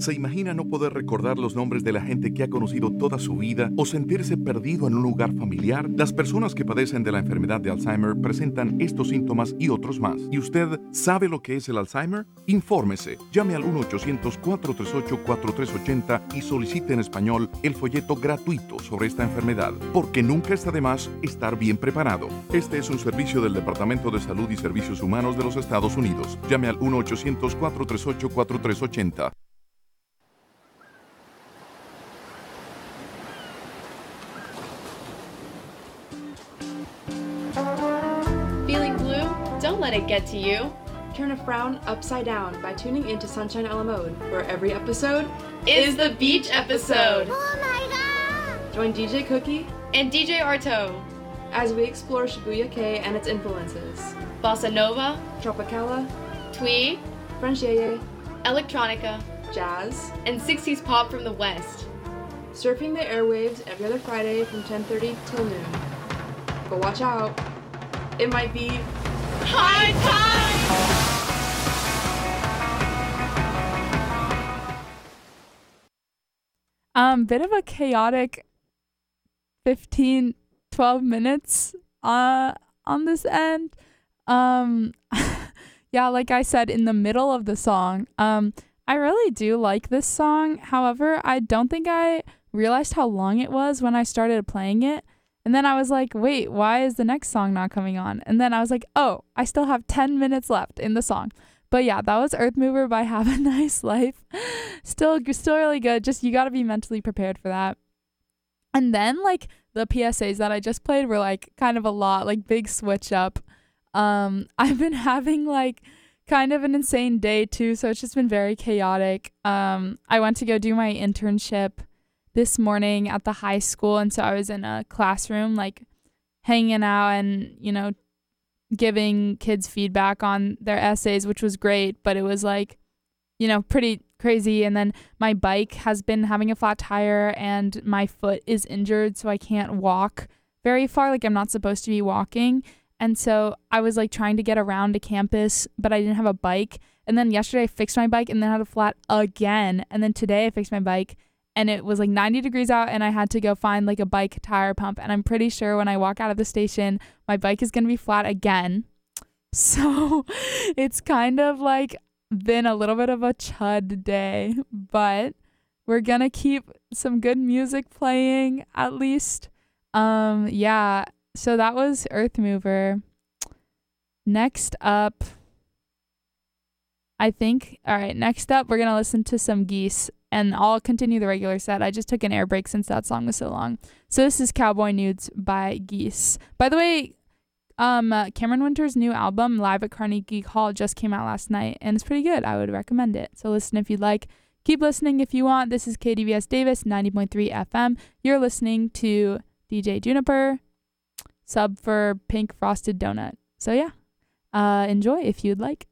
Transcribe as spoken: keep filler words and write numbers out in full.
¿Se imagina no poder recordar los nombres de la gente que ha conocido toda su vida o sentirse perdido en un lugar familiar? Las personas que padecen de la enfermedad de Alzheimer presentan estos síntomas y otros más. ¿Y usted sabe lo que es el Alzheimer? Infórmese. Llame al uno ochocientos, cuatro tres ocho, cuatro tres ocho cero y solicite en español el folleto gratuito sobre esta enfermedad, porque nunca está de más estar bien preparado. Este es un servicio del Departamento de Salud y Servicios Humanos de los Estados Unidos. Llame al uno ochocientos, cuatro tres ocho, cuatro tres ocho cero. Feeling blue? Don't let it get to you. Turn a frown upside down by tuning into Sunshine a la Mode, where every episode is the beach episode. Oh my god! Join D J Cookie and D J Arto as we explore Shibuya Kei and its influences. Bossa Nova, Tropicala, Twee, French Yeye, Electronica, Jazz, and sixties pop from the West. Surfing the airwaves every other Friday from ten thirty till noon. But watch out, it might be high tide! Um, bit of a chaotic fifteen, twelve minutes uh, on this end. Um, yeah, like I said, in the middle of the song, um, I really do like this song. However, I don't think I realized how long it was when I started playing it. And then I was like, wait, why is the next song not coming on? And then I was like, oh, I still have ten minutes left in the song. But yeah, that was Earth Mover by Have a Nice Life. Still, still really good. Just, you got to be mentally prepared for that. And then, like, the P S As that I just played were, like, kind of a lot, like, big switch up. Um, I've been having, like, kind of an insane day, too, so it's just been very chaotic. Um, I went to go do my internship this morning at the high school, and so I was in a classroom, like, hanging out and, you know, giving kids feedback on their essays, which was great, but it was, like, you know, pretty crazy. And then my bike has been having a flat tire and my foot is injured, so I can't walk very far. Like, I'm not supposed to be walking. And so I was, like, trying to get around to campus, but I didn't have a bike. And then yesterday I fixed my bike and then had a flat again. And then today I fixed my bike and it was like ninety degrees out and I had to go find, like, a bike tire pump. And I'm pretty sure when I walk out of the station, my bike is going to be flat again. So it's kind of, like, been a little bit of a chud day, but we're going to keep some good music playing at least. Um, yeah. So that was Earth Mover. Next up, I think, all right, next up, we're going to listen to some Geese, and I'll continue the regular set. I just took an air break since that song was so long. So this is Cowboy Nudes by Geese. By the way, um, uh, Cameron Winter's new album, Live at Carnegie Hall, just came out last night, and it's pretty good. I would recommend it. So listen if you'd like. Keep listening if you want. This is K D V S Davis, ninety point three F M. You're listening to D J Juniper, sub for Pink Frosted Donut. So yeah, uh, enjoy if you'd like.